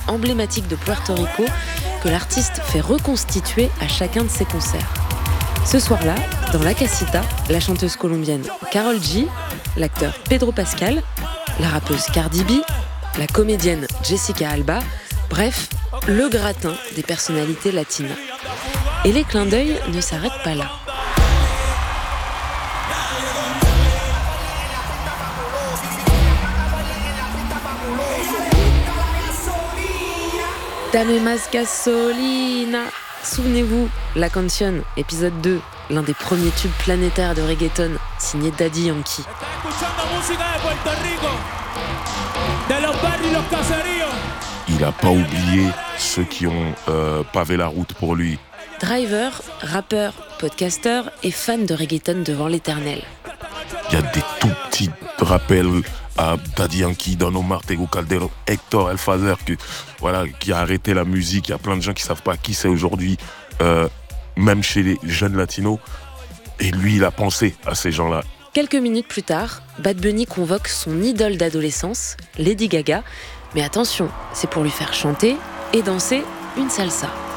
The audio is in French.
emblématiques de Puerto Rico que l'artiste fait reconstituer à chacun de ses concerts. Ce soir-là, dans La Casita, la chanteuse colombienne Karol G, l'acteur Pedro Pascal, la rappeuse Cardi B, la comédienne Jessica Alba, bref, le gratin des personnalités latinas. Et les clins d'œil ne s'arrêtent pas là. Dame más gasolina. Souvenez-vous, La Canción, épisode 2, l'un des premiers tubes planétaires de reggaeton, signé Daddy Yankee. Il n'a pas oublié ceux qui ont pavé la route pour lui. Driver, rappeur, podcasteur et fan de reggaeton devant l'éternel. Il y a des tout petits rappels à Daddy Yankee, Don Omar, Tego Calderón, Hector El Father, qui a arrêté la musique. Il y a plein de gens qui ne savent pas qui c'est aujourd'hui, même chez les jeunes latinos. Et lui, il a pensé à ces gens-là. Quelques minutes plus tard, Bad Bunny convoque son idole d'adolescence, Lady Gaga. Mais attention, c'est pour lui faire chanter et danser une salsa.